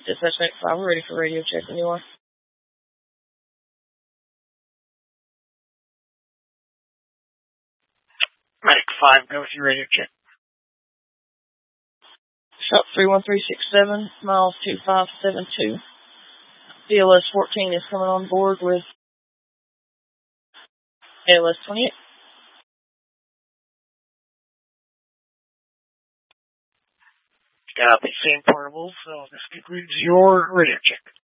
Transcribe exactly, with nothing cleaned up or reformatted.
Dispatch Medic five, we're ready for radio check when you are. Medic five, go with your radio check. Shop three one three six seven, miles two five seven two. D L S fourteen is coming on board with A L S twenty-eight. Copy, same portable, so this concludes your radio check.